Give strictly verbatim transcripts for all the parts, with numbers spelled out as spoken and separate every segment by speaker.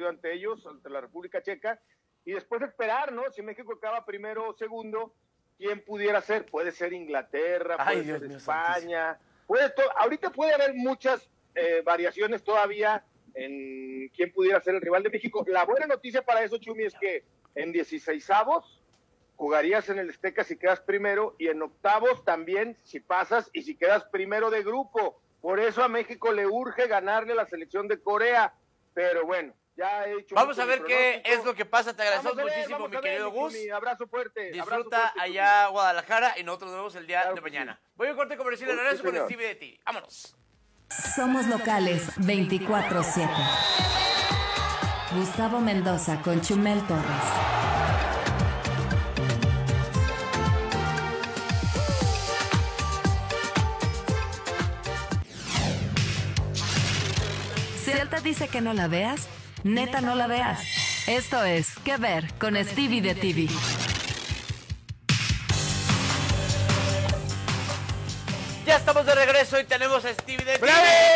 Speaker 1: partido ante ellos, ante la República Checa, y después esperar, ¿no? Si México acaba primero o segundo, ¿quién pudiera ser? Puede ser Inglaterra, puede
Speaker 2: Ay, Dios
Speaker 1: ser
Speaker 2: mío,
Speaker 1: España, puede to- ahorita puede haber muchas eh, variaciones todavía en quién pudiera ser el rival de México. La buena noticia para eso, Chumi, es que en dieciseisavos jugarías en el Azteca si quedas primero, y en octavos también si pasas y si quedas primero de grupo. Por eso a México le urge ganarle a la selección de Corea, pero bueno, ya he hecho.
Speaker 2: Vamos a ver qué es lo que pasa. Te agradecemos
Speaker 1: ver,
Speaker 2: muchísimo, mi querido
Speaker 1: ver,
Speaker 2: Gus.
Speaker 1: Mi abrazo fuerte.
Speaker 2: Disfruta
Speaker 1: abrazo fuerte,
Speaker 2: allá Guadalajara y nosotros nos vemos el día
Speaker 1: claro
Speaker 2: de mañana.
Speaker 1: Sí.
Speaker 2: Voy a corte comercial y regreso con Stevie de T V. Vámonos.
Speaker 3: Somos locales veinticuatro siete. Gustavo Mendoza con Chumel Torres. Si Celta dice que no la veas, neta no la veas. Esto es ¿Qué ver? Con Stevie de T V.
Speaker 2: Ya estamos de regreso y tenemos a Stevie de T V.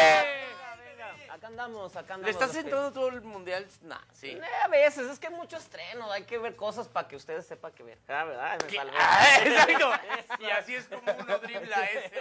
Speaker 4: Acá andamos, acá andamos.
Speaker 2: ¿Le estás entrando todo el mundial? Nah, sí.
Speaker 4: Eh, a veces, es que hay mucho estreno, hay que ver cosas para que ustedes sepan qué ver. Ah, ¿verdad? Me salvé.
Speaker 2: Ah, exacto. Y así es como uno dribla ese.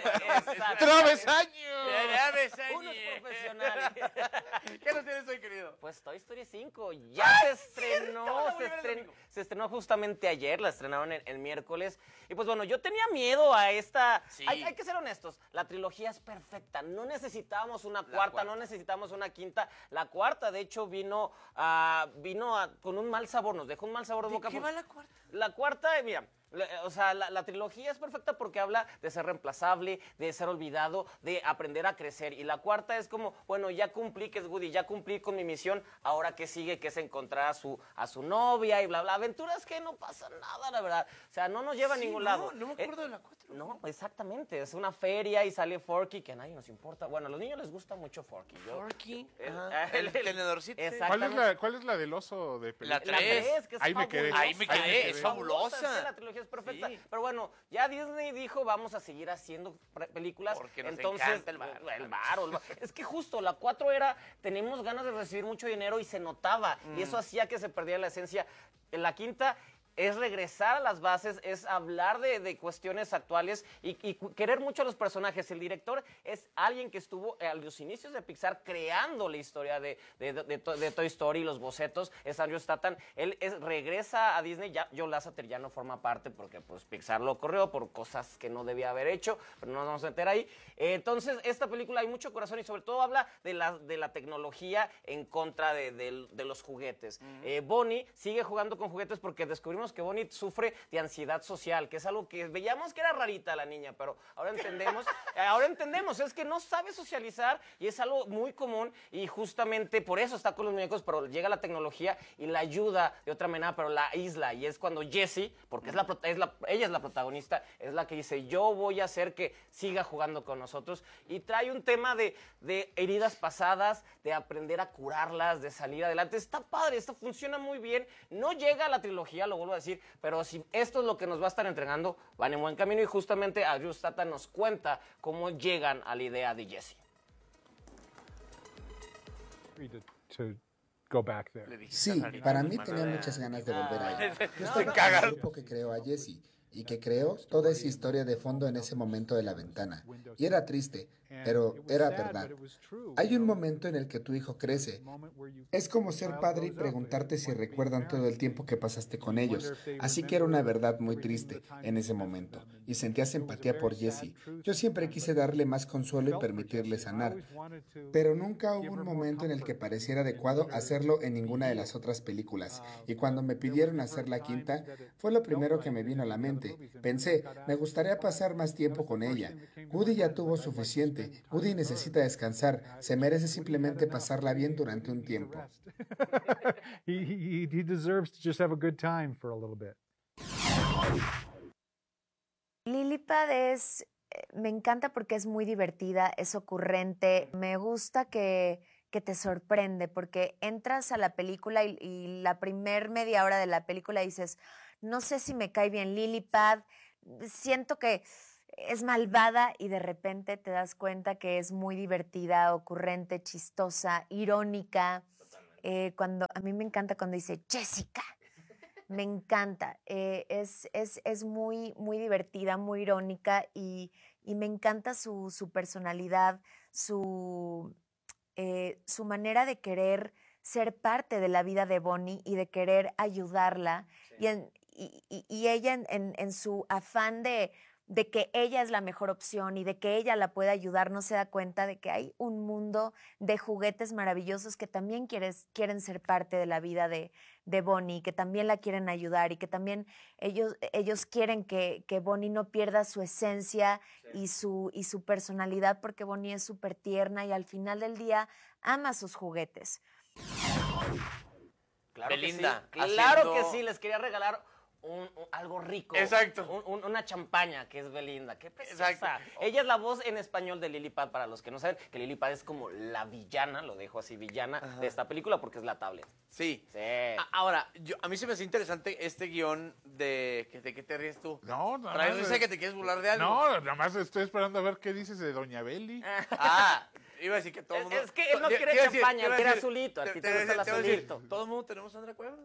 Speaker 5: ¡Travesaño!
Speaker 2: ¡Travesaño!
Speaker 4: Uno es profesional.
Speaker 2: ¿Qué nos tienes hoy, querido?
Speaker 4: Pues Toy Story cinco, ya se estrenó, se estrenó, se estrenó justamente ayer, la estrenaron el, el miércoles. Y pues bueno, yo tenía miedo a esta...
Speaker 2: Sí.
Speaker 4: Hay, hay que ser honestos, la trilogía es perfecta, no necesitábamos una cuarta, cuarta, no necesitamos una quinta. La cuarta, de hecho, vino, a, vino a, con un mal sabor, nos dejó un mal sabor de,
Speaker 2: ¿De
Speaker 4: boca.
Speaker 2: qué va la cuarta?
Speaker 4: La cuarta, mira... O sea, la, la trilogía es perfecta porque habla de ser reemplazable, de ser olvidado, de aprender a crecer. Y la cuarta es como, bueno, ya cumplí, que es Woody, ya cumplí con mi misión, ahora que sigue, que es encontrar a su, a su novia y bla, bla. Aventuras que no pasa nada, la verdad. O sea, no nos lleva
Speaker 2: sí,
Speaker 4: a ningún
Speaker 2: no,
Speaker 4: lado.
Speaker 2: No me acuerdo eh, de la cuatro.
Speaker 4: No, exactamente. Es una feria y sale Forky, que a nadie nos importa. Bueno, a los niños les gusta mucho Forky. Yo,
Speaker 2: Forky,
Speaker 4: el,
Speaker 2: el, el, el tenedorcito.
Speaker 5: ¿Cuál es, la, ¿Cuál es la del oso de película?
Speaker 2: La tres.
Speaker 4: Que es
Speaker 5: Ahí me quedé.
Speaker 2: Ahí me quedé,
Speaker 5: Ahí
Speaker 2: es fabulosa.
Speaker 4: fabulosa. La trilogía es perfecta.
Speaker 2: Sí.
Speaker 4: Pero bueno, ya Disney dijo, vamos a seguir haciendo películas.
Speaker 2: Porque nos
Speaker 4: entonces,
Speaker 2: encanta el bar.
Speaker 4: El bar, el bar. Es que justo, la cuatro era, tenemos ganas de recibir mucho dinero y se notaba. Mm. Y eso hacía que se perdiera la esencia. En la quinta... es regresar a las bases, es hablar de, de cuestiones actuales y, y querer mucho a los personajes. El director es alguien que estuvo a los inicios de Pixar creando la historia de, de, de, de, de Toy Story, los bocetos, es Andrew Stanton. Él es, regresa a Disney, ya Joe Lasseter ya no forma parte porque pues Pixar lo corrió por cosas que no debía haber hecho, pero no nos vamos a meter ahí. Eh, entonces, esta película hay mucho corazón y sobre todo habla de la, de la tecnología en contra de, de, de los juguetes. Uh-huh. eh, Bonnie sigue jugando con juguetes porque descubrimos que Bonnie sufre de ansiedad social, que es algo que veíamos que era rarita la niña, pero ahora entendemos, ahora entendemos, es que no sabe socializar y es algo muy común y justamente por eso está con los muñecos, pero llega la tecnología y la ayuda de otra manera, pero la aísla y es cuando Jessie, porque es la, es la, ella es la protagonista, es la que dice, yo voy a hacer que siga jugando con nosotros y trae un tema de, de heridas pasadas, de aprender a curarlas, de salir adelante. Está padre, esto funciona muy bien, no llega a la trilogía, lo vuelvo a decir, pero si esto es lo que nos va a estar entregando, van en buen camino y justamente Andrew Stanton nos cuenta cómo llegan a la idea de Jessie.
Speaker 6: Sí, para mí tenía muchas ganas de volver ahí. Yo estaba en el grupo que creó a Jessie y que creó toda esa historia de fondo en ese momento de la ventana. Y era triste, pero era verdad. Hay un momento en el que tu hijo crece. Es como ser padre y preguntarte si recuerdan todo el tiempo que pasaste con ellos. Así que era una verdad muy triste en ese momento. Y sentías empatía por Jessie. Yo siempre quise darle más consuelo y permitirle sanar. Pero nunca hubo un momento en el que pareciera adecuado hacerlo en ninguna de las otras películas. Y cuando me pidieron hacer la quinta, fue lo primero que me vino a la mente. Pensé, me gustaría pasar más tiempo con ella. Woody ya tuvo suficiente. Woody necesita descansar. Se merece simplemente pasarla bien durante un tiempo.
Speaker 7: he, he deserves to just have a good time for a little bit.
Speaker 8: Lilipad es, me encanta porque es muy divertida, es ocurrente. Me gusta que, que te sorprende porque entras a la película y, y la primer media hora de la película dices, no sé si me cae bien Lilipad, siento que es malvada y de repente te das cuenta que es muy divertida, ocurrente, chistosa, irónica. eh, cuando a mí me encanta cuando dice Jessica. Me encanta. Eh, es, es, es muy, muy divertida, muy irónica y, y me encanta su, su personalidad, su, eh, su manera de querer ser parte de la vida de Bonnie y de querer ayudarla. Sí. Y, en, y, y, y ella en, en, en su afán de, de que ella es la mejor opción y de que ella la puede ayudar, no se da cuenta de que hay un mundo de juguetes maravillosos que también quieres, quieren ser parte de la vida de, de Bonnie, que también la quieren ayudar y que también ellos, ellos quieren que, que Bonnie no pierda su esencia sí. y, su, y su personalidad, porque Bonnie es súper tierna y al final del día ama sus juguetes.
Speaker 4: Claro
Speaker 2: Belinda,
Speaker 4: que sí. Claro
Speaker 2: haciendo...
Speaker 4: que sí, les quería regalar un, un, algo rico.
Speaker 2: Exacto.
Speaker 4: Un, un, una champaña, que es Belinda. Qué preciosa.
Speaker 2: Exacto.
Speaker 4: Ella es la voz en español de Lily Pad, para los que no saben, que Lily Pad es como la villana, lo dejo así, villana Ajá. de esta película, porque es la tablet.
Speaker 2: Sí.
Speaker 4: Sí.
Speaker 2: A- Ahora, yo, a mí se me hace interesante este guión de... ¿De qué te ríes tú?
Speaker 5: No, nada
Speaker 2: ¿Traes
Speaker 5: más
Speaker 2: risa
Speaker 5: de-
Speaker 2: que te quieres burlar de algo?
Speaker 5: No, nada más estoy esperando a ver qué dices de Doña Beli.
Speaker 2: Ah, iba a decir que todo el
Speaker 4: Es-
Speaker 2: mundo...
Speaker 4: es que él no
Speaker 2: Te-
Speaker 4: quiere
Speaker 2: te iba a decir-
Speaker 4: champaña,
Speaker 2: te iba a
Speaker 4: quiere
Speaker 2: decir-
Speaker 4: azulito, a
Speaker 2: te-
Speaker 4: ti
Speaker 2: te
Speaker 4: te
Speaker 2: iba a
Speaker 4: gusta el
Speaker 2: decir- te iba a decir,
Speaker 4: azulito.
Speaker 2: ¿todo el mundo tenemos Sandra Cueva?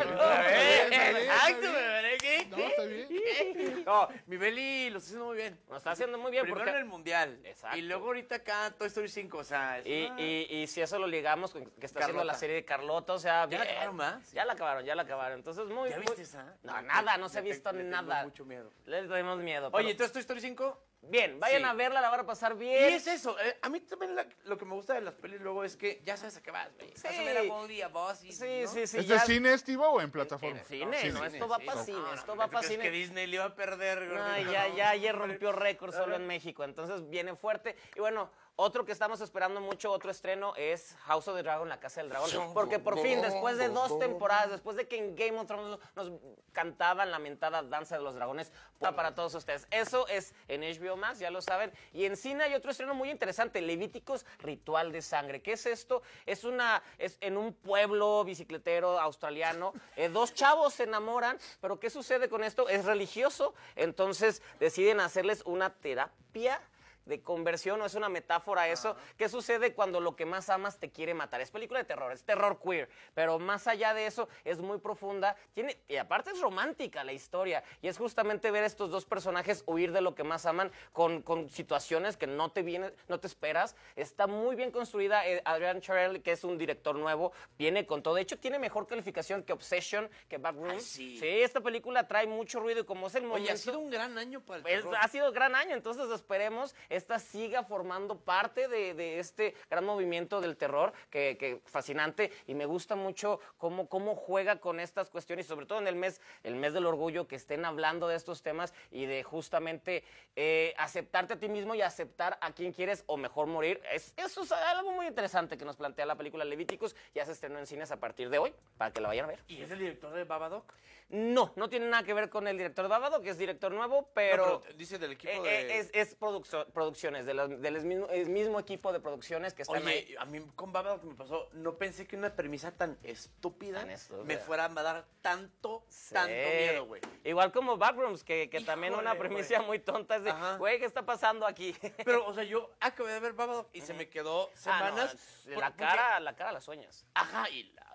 Speaker 5: Exacto,
Speaker 2: ¿qué?
Speaker 5: No, está bien.
Speaker 2: No, mi Beli lo está haciendo muy bien.
Speaker 4: Lo está haciendo muy bien.
Speaker 2: Primero
Speaker 4: porque...
Speaker 2: en el Mundial.
Speaker 4: Exacto.
Speaker 2: Y luego ahorita acá Toy Story cinco, o sea... Es
Speaker 4: Y,
Speaker 2: una-
Speaker 4: y, y si eso lo ligamos con que está haciendo
Speaker 2: Carlota.
Speaker 4: la serie de Carlota, o sea...
Speaker 2: ¿Ya la
Speaker 4: bien.
Speaker 2: acabaron más?
Speaker 4: Ya la acabaron, ya la acabaron. Entonces, muy...
Speaker 2: ¿Ya
Speaker 4: muy-
Speaker 2: viste esa?
Speaker 4: No,
Speaker 2: Le-
Speaker 4: nada, no se ha
Speaker 2: le-
Speaker 4: visto
Speaker 2: le tengo
Speaker 4: nada.
Speaker 2: mucho miedo.
Speaker 4: Le tenemos miedo.
Speaker 2: Oye,
Speaker 4: pero-
Speaker 2: ¿entonces Toy Story cinco?
Speaker 4: Bien, vayan
Speaker 2: Sí.
Speaker 4: a verla, la van a pasar
Speaker 2: Y
Speaker 4: bien.
Speaker 2: es eso, eh, a mí también la- lo que me gusta de las pelis luego es que ya sabes a qué vas, güey.
Speaker 4: Sí.
Speaker 2: Vas a ver a Woody, a Buzz y...
Speaker 4: Sí,
Speaker 2: ¿no?
Speaker 4: sí, sí.
Speaker 5: ¿Es
Speaker 4: ya-
Speaker 5: de cine, Estivo, o en plataforma?
Speaker 4: En cine,
Speaker 5: Sí,
Speaker 4: no,
Speaker 5: cine,
Speaker 4: esto va
Speaker 2: sí.
Speaker 4: para
Speaker 2: No,
Speaker 4: cine,
Speaker 2: no,
Speaker 4: esto
Speaker 2: no,
Speaker 4: va
Speaker 2: ¿tú
Speaker 4: para
Speaker 2: crees
Speaker 4: cine.
Speaker 2: que Disney le iba a perder,
Speaker 4: No,
Speaker 2: gordito?
Speaker 4: ya, ya ayer rompió récord solo en México, entonces viene fuerte. Y bueno, otro que estamos esperando mucho, otro estreno, es House of the Dragon, La Casa del Dragón. Porque por fin, después de dos temporadas, después de que en Game of Thrones nos cantaban la mentada Danza de los Dragones, para todos ustedes. Eso es en H B O Max, ya lo saben. Y en cine hay otro estreno muy interesante, Levíticos, Ritual de Sangre. ¿Qué es esto? Es una, es en un pueblo bicicletero australiano, eh, dos chavos se enamoran, pero ¿qué sucede con esto? Es religioso, entonces deciden hacerles una terapia de conversión, o es una metáfora eso. ¿Qué sucede cuando lo que más amas te quiere matar? Es película de terror, es terror queer, pero más allá de eso es muy profunda, tiene, y aparte es romántica la historia, y es justamente ver a estos dos personajes huir de lo que más aman con, con situaciones que no te viene, no te esperas. Está muy bien construida. eh, Adrian Charell, que es un director nuevo, viene con todo. De hecho, tiene mejor calificación que Obsession, que Backroom.
Speaker 2: Ay, sí.
Speaker 4: esta película trae mucho ruido y como es el momento...
Speaker 2: Oye, ha sido un gran año para el
Speaker 4: Es-
Speaker 2: terror.
Speaker 4: ha sido gran año, entonces esperemos esta siga formando parte de, de este gran movimiento del terror, que, que fascinante, y me gusta mucho cómo, cómo juega con estas cuestiones, sobre todo en el mes, el mes del orgullo, que estén hablando de estos temas y de justamente eh, aceptarte a ti mismo y aceptar a quien quieres o mejor morir. Es, eso es algo muy interesante que nos plantea la película Levíticos, ya se estrenó en cines a partir de hoy, para que la vayan a ver.
Speaker 2: ¿Y es el director de Babadook?
Speaker 4: No, no tiene nada que ver con el director de Babadook, que es director nuevo, pero...
Speaker 2: No, pero dice del equipo
Speaker 4: Eh,
Speaker 2: de...
Speaker 4: eh, Es, es produccio- producciones, de los- del mismo, el mismo equipo de producciones que están
Speaker 2: Oye,
Speaker 4: ahí.
Speaker 2: a mí con Babadook me pasó, no pensé que una premisa tan estúpida,
Speaker 4: Tan estúpida.
Speaker 2: me fuera a dar tanto,
Speaker 4: Sí.
Speaker 2: tanto miedo, güey.
Speaker 4: Igual como Backrooms, que, que también una
Speaker 2: Híjole,
Speaker 4: premisa
Speaker 2: güey.
Speaker 4: muy tonta es de,
Speaker 2: Ajá.
Speaker 4: güey, ¿qué está pasando aquí?
Speaker 2: Pero, o sea, yo acabé de ver Babadook y se me quedó semanas...
Speaker 4: Ah, no,
Speaker 2: por-
Speaker 4: la
Speaker 2: porque-
Speaker 4: cara, la cara la sueñas.
Speaker 2: Ajá, y la...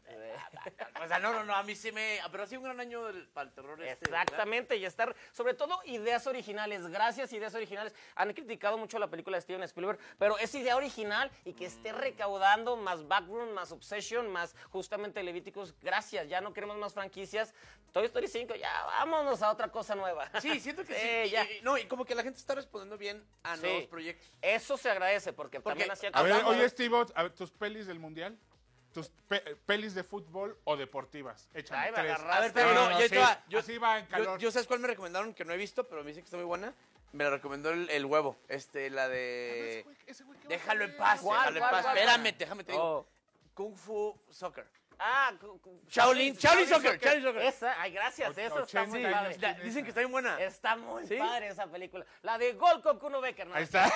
Speaker 2: O sea, no, no, no, a mí sí me... Pero ha sido un gran año del- para el terror este, ¿verdad?
Speaker 4: Exactamente, y estar, sobre todo, ideas originales. Gracias, ideas originales. Han criticado mucho la película de Steven Spielberg, pero es idea original y que esté recaudando más Backroom, más Obsession, más justamente Levíticos. Gracias, ya no queremos más franquicias. Toy Story cinco, ya vámonos a otra cosa nueva.
Speaker 2: Sí, siento que sí.
Speaker 4: Sí,
Speaker 2: Y-
Speaker 4: ya.
Speaker 2: y- no, y como que la gente está respondiendo bien a
Speaker 4: Sí.
Speaker 2: nuevos proyectos.
Speaker 4: Eso se agradece, porque,
Speaker 2: Porque-
Speaker 4: también hacía
Speaker 5: A ver,
Speaker 4: cosas-
Speaker 5: oye, Steve, a ver, tus pelis del mundial, tus pe- pelis de fútbol o deportivas. Échame
Speaker 4: Ay, me
Speaker 5: tres.
Speaker 4: agarraste.
Speaker 2: A ver, pero no,
Speaker 5: no,
Speaker 2: yo
Speaker 5: sí,
Speaker 2: te va. Yo,
Speaker 5: así va en
Speaker 2: yo-
Speaker 5: calor.
Speaker 2: Yo, ¿sabes cuál me recomendaron que no he visto, pero me dicen que está muy buena? Me la recomendó el, el huevo. Este, la de...
Speaker 5: Ese güey- ese güey, ¿qué vas a
Speaker 2: Déjalo en
Speaker 5: ver?
Speaker 2: paz,
Speaker 4: ¿Cuál,
Speaker 2: déjalo en
Speaker 4: cuál,
Speaker 2: paz.
Speaker 4: cuál?
Speaker 2: Espérame, déjame te digo.
Speaker 4: Oh.
Speaker 2: Kung Fu Soccer.
Speaker 4: Ah, cu- cu-
Speaker 2: Shaolin, Shaolin Soccer, Shaolin Soccer.
Speaker 4: Esa, ay, gracias,
Speaker 5: O-
Speaker 4: eso está
Speaker 5: ochenta
Speaker 4: muy
Speaker 5: años
Speaker 4: padre.
Speaker 2: La- dicen que está bien buena.
Speaker 4: Está muy
Speaker 2: ¿Sí?
Speaker 4: padre esa película. La de Gol con Kuno Becker, ¿no?
Speaker 5: Ahí está.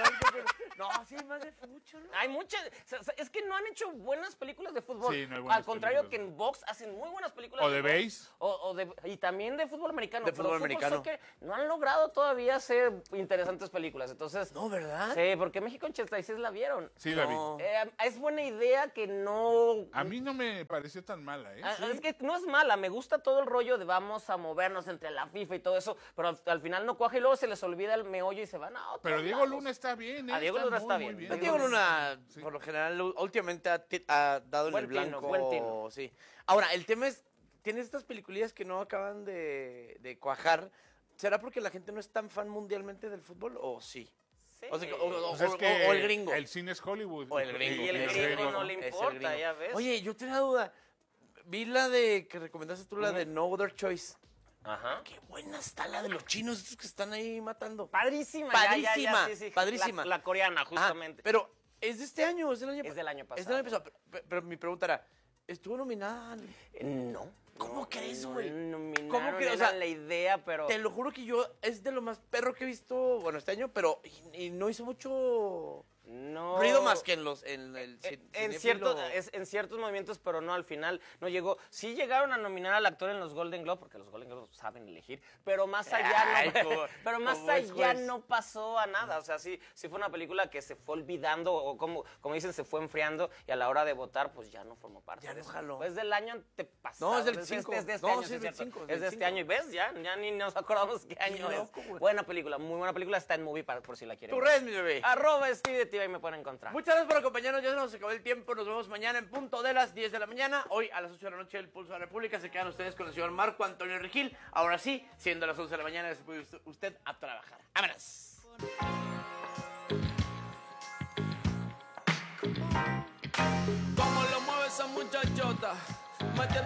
Speaker 2: No, sí, más de mucho, ¿no?
Speaker 4: Hay muchas, o sea, es que no han hecho buenas películas de fútbol.
Speaker 5: Sí, no hay buenas
Speaker 4: Al contrario
Speaker 5: películas.
Speaker 4: que en box hacen muy buenas películas.
Speaker 5: O de
Speaker 4: box.
Speaker 5: base.
Speaker 4: O, o de, y también de fútbol americano.
Speaker 2: De
Speaker 4: pero
Speaker 2: fútbol americano.
Speaker 4: soccer no han logrado todavía hacer interesantes películas. Entonces,
Speaker 2: No, ¿verdad?
Speaker 4: sí, porque México ochenta y seis la vieron.
Speaker 5: Sí, la vi.
Speaker 2: No.
Speaker 4: Eh, es buena idea que no...
Speaker 5: A mí no me pareció tan mala, ¿eh?
Speaker 4: Ah,
Speaker 5: Sí.
Speaker 4: Es que no es mala, me gusta todo el rollo de vamos a movernos entre la FIFA y todo eso, pero al, al final no cuaja y luego se les olvida el meollo y se van a otros
Speaker 5: Pero Diego
Speaker 4: lados.
Speaker 5: Luna está bien, ¿eh?
Speaker 4: Ah, Diego Luna
Speaker 5: muy,
Speaker 4: está
Speaker 5: muy
Speaker 4: bien.
Speaker 2: No, Diego Luna,
Speaker 5: Sí.
Speaker 2: por lo general, u- últimamente ha, ti- ha dado en
Speaker 4: Buen
Speaker 2: el
Speaker 4: tino,
Speaker 2: blanco.
Speaker 4: buen tino.
Speaker 2: Sí. Ahora, el tema es, tienes estas peliculillas que no acaban de, de cuajar. ¿Será porque la gente no es tan fan mundialmente del fútbol o sí?
Speaker 4: Sí.
Speaker 2: O, sea, o- o-
Speaker 5: Pues es
Speaker 2: o-
Speaker 5: que
Speaker 2: o el gringo.
Speaker 5: El cine es Hollywood.
Speaker 2: O el gringo.
Speaker 4: Y el
Speaker 2: Es
Speaker 4: gringo no le
Speaker 2: es el
Speaker 4: importa,
Speaker 2: gringo.
Speaker 4: ya ves.
Speaker 2: Oye, yo tenía duda. Vi la de, que recomendaste tú, la de No Other Choice.
Speaker 4: Ajá.
Speaker 2: Qué buena está la de los chinos estos que están ahí matando.
Speaker 4: Padrísima, ya, ya, ya,
Speaker 2: Padrísima,
Speaker 4: sí, sí.
Speaker 2: padrísima.
Speaker 4: La, la coreana,
Speaker 2: Ah,
Speaker 4: justamente.
Speaker 2: pero es de este año, es del año
Speaker 4: Es del año
Speaker 2: Es del año
Speaker 4: pasado.
Speaker 2: pasado. Pero, pero mi pregunta era, ¿estuvo nominada?
Speaker 4: Eh, no.
Speaker 2: ¿Cómo
Speaker 4: no,
Speaker 2: crees,
Speaker 4: no
Speaker 2: güey?
Speaker 4: nominaron,
Speaker 2: ¿Cómo crees? O
Speaker 4: era
Speaker 2: sea,
Speaker 4: la idea, pero...
Speaker 2: Te lo juro que yo es de lo más perro que he visto, bueno, este año, pero y, y no hizo mucho
Speaker 4: No.
Speaker 2: ruido más que en los en el
Speaker 4: Eh,
Speaker 2: cin-
Speaker 4: En,
Speaker 2: cinéfilo.
Speaker 4: cierto, es- en ciertos movimientos, pero no al final, no llegó. Sí llegaron a nominar al actor en los Golden Globe, porque los Golden Globe saben elegir, pero más allá,
Speaker 2: Ay,
Speaker 4: no,
Speaker 2: como-
Speaker 4: pero más
Speaker 2: como es
Speaker 4: allá
Speaker 2: juez.
Speaker 4: no pasó a nada. O sea, sí, sí fue una película que se fue olvidando, o como, como dicen, se fue enfriando, y a la hora de votar, pues ya no formó parte
Speaker 2: Ya
Speaker 4: de
Speaker 2: no
Speaker 4: eso.
Speaker 2: jaló.
Speaker 4: Es del año antepasado.
Speaker 2: No, es del
Speaker 4: de-
Speaker 2: cinco.
Speaker 4: Es de este
Speaker 2: No,
Speaker 4: año,
Speaker 2: sí,
Speaker 4: sí,
Speaker 2: es del
Speaker 4: cierto.
Speaker 2: cinco,
Speaker 4: Es
Speaker 2: del
Speaker 4: de este
Speaker 2: cinco.
Speaker 4: año, y ves, ya, ya ni nos acordamos qué año es.
Speaker 2: loco, güey.
Speaker 4: Buena película, muy buena película, está en Movie para, por si la quieren
Speaker 2: Tu
Speaker 4: ver.
Speaker 2: red, mi bebé.
Speaker 4: Arroba Steve de Tiva y me pueden encontrar.
Speaker 2: Muchas gracias por acompañarnos, ya se nos acabó el tiempo, nos vemos mañana en punto de las diez de la mañana, hoy a las ocho de la noche el Pulso de la República, se quedan ustedes con el señor Marco Antonio Regil, ahora sí, siendo las once de la mañana, se puede usted- usted a trabajar. ¡Vámonos!
Speaker 9: Cómo lo mueve esa muchachota, metiendo